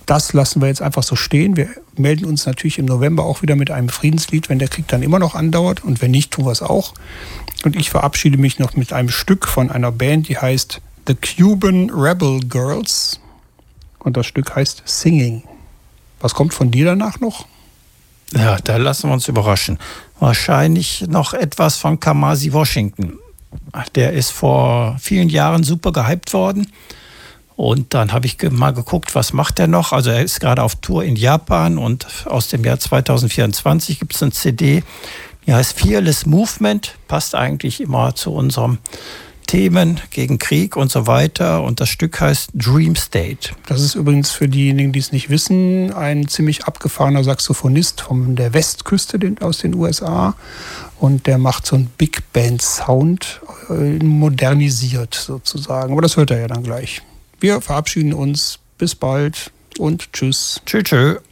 das lassen wir jetzt einfach so stehen. Wir melden uns natürlich im November auch wieder mit einem Friedenslied, wenn der Krieg dann immer noch andauert. Und wenn nicht, tun wir es auch. Und ich verabschiede mich noch mit einem Stück von einer Band, die heißt The Cuban Rebel Girls. Und das Stück heißt Singing. Was kommt von dir danach noch? Ja, da lassen wir uns überraschen. Wahrscheinlich noch etwas von Kamasi Washington. Der ist vor vielen Jahren super gehypt worden. Und dann habe ich mal geguckt, was macht er noch? Also er ist gerade auf Tour in Japan und aus dem Jahr 2024 gibt es eine CD, die heißt Fearless Movement, passt eigentlich immer zu unserem Themen gegen Krieg und so weiter. Und das Stück heißt Dream State. Das ist übrigens für diejenigen, die es nicht wissen, ein ziemlich abgefahrener Saxophonist von der Westküste aus den USA. Und der macht so einen Big Band Sound, modernisiert sozusagen. Aber das hört er ja dann gleich. Wir verabschieden uns. Bis bald und tschüss. Tschüss.